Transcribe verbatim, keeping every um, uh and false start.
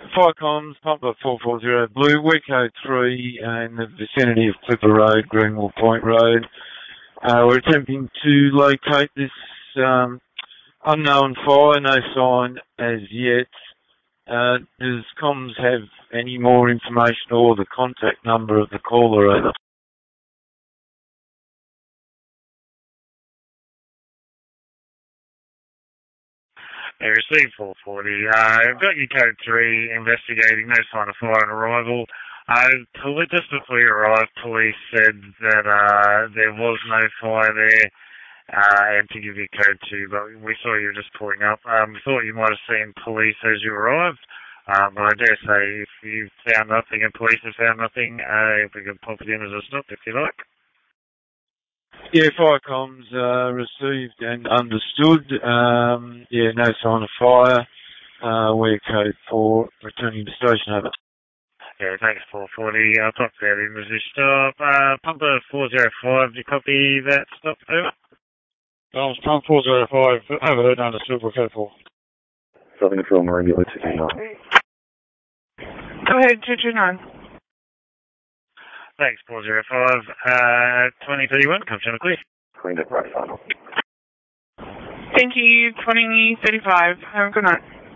Firecoms, Pumper four four zero Blue, Wico three in the vicinity of Clipper Road, Greenwell Point Road. Uh, we're attempting to locate this um, unknown fire, no sign as yet. Uh, does comms have any more information or the contact number of the caller over? They received four forty. Uh, got your code three, investigating, no sign of fire on arrival. Uh, poli- just before you arrived, police said that uh, there was no fire there, uh, and to give you code two, but we saw you just pulling up. Um, we thought you might have seen police as you arrived, um, but I dare say if you found nothing and police have found nothing, uh, if we can pop it in as a stop if you like. Yeah, Firecoms uh, received and understood. Um, yeah, no sign of fire. Uh, we're code four, returning to station, over. Yeah, thanks, four forty. I'll pop that in as a stop. Uh, Pumper four zero five, do you copy that stop? Over. Thomas, Pump four zero five, overheard, understood, we're code four. Southern Control, Maringular two two nine. Go ahead, two two nine. Thanks, four zero five. Uh, twenty thirty-one, come channel clear. Cleaned up right final. Thank you, twenty thirty-five. Have a good night.